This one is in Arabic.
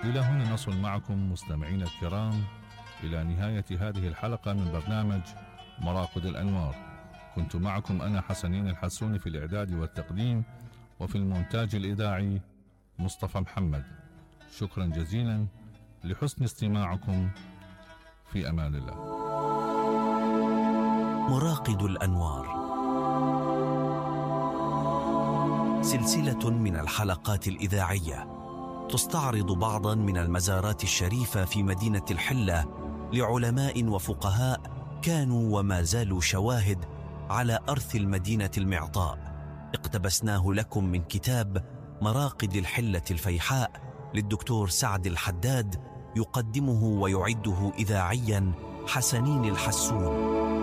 إلى هنا نصل معكم مستمعينا الكرام إلى نهاية هذه الحلقة من برنامج مراقد الأنوار. كنت معكم أنا حسنين الحسوني في الإعداد والتقديم، وفي المونتاج الإذاعي مصطفى محمد. شكرا جزيلا لحسن استماعكم، في أمان الله. مراقد الأنوار، سلسلة من الحلقات الإذاعية تستعرض بعضا من المزارات الشريفة في مدينة الحلة لعلماء وفقهاء كانوا وما زالوا شواهد على أرث المدينة المعطاء. اقتبسناه لكم من كتاب مراقد الحلة الفيحاء للدكتور سعد الحداد، يقدمه ويعده إذاعيا حسنين الحسون.